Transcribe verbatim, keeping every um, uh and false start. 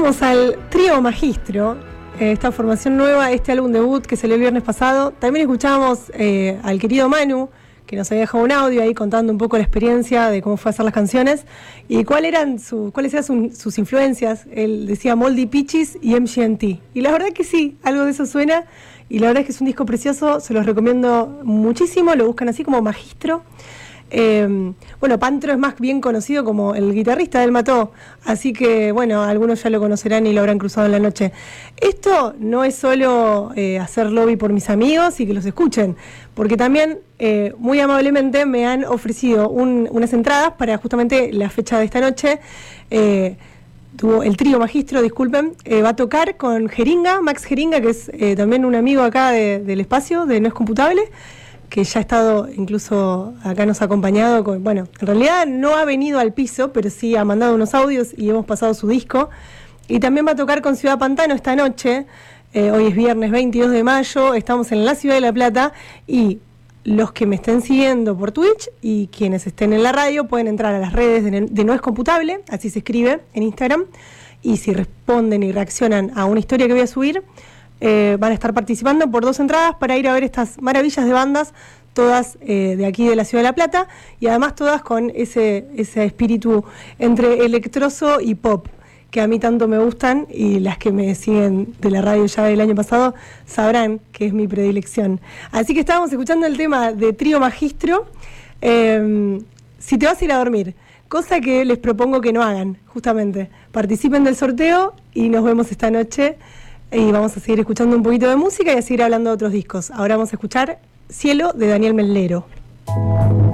Escuchábamos al Trío Magistro, eh, esta formación nueva, este álbum debut que salió el viernes pasado. También escuchábamos eh, al querido Manu, que nos había dejado un audio ahí contando un poco la experiencia de cómo fue hacer las canciones y cuál eran su, cuáles eran su, sus influencias. Él decía Moldy Peaches y M G M T. Y la verdad que sí, algo de eso suena. Y la verdad es que es un disco precioso, se los recomiendo muchísimo. Lo buscan así como Magistro. Eh, bueno, Pantro es más bien conocido como el guitarrista del Mató, así que bueno, algunos ya lo conocerán y lo habrán cruzado en la noche. Esto no es solo eh, hacer lobby por mis amigos y que los escuchen, porque también eh, muy amablemente me han ofrecido un, unas entradas para justamente la fecha de esta noche. eh, Tuvo el Trío Magistro, disculpen, eh, va a tocar con Jeringa, Max Jeringa, que es eh, también un amigo acá de, del espacio, de No es Computable, que ya ha estado, incluso acá nos ha acompañado, con, bueno, en realidad no ha venido al piso, pero sí ha mandado unos audios y hemos pasado su disco. Y también va a tocar con Ciudad Pantano esta noche, eh, hoy es viernes veintidós de mayo, estamos en la Ciudad de La Plata, y los que me estén siguiendo por Twitch y quienes estén en la radio pueden entrar a las redes de, de No es Computable, así se escribe en Instagram, y si responden y reaccionan a una historia que voy a subir, Eh, van a estar participando por dos entradas para ir a ver estas maravillas de bandas, todas eh, de aquí de la Ciudad de La Plata, y además todas con ese, ese espíritu entre electroso y pop, que a mí tanto me gustan, y las que me siguen de la radio ya del año pasado sabrán que es mi predilección. Así que estábamos escuchando el tema de Trío Magistro, eh, Si te vas a ir a dormir, cosa que les propongo que no hagan, justamente. Participen del sorteo y nos vemos esta noche. Y vamos a seguir escuchando un poquito de música y a seguir hablando de otros discos. Ahora vamos a escuchar Cielo de Daniel Mellero.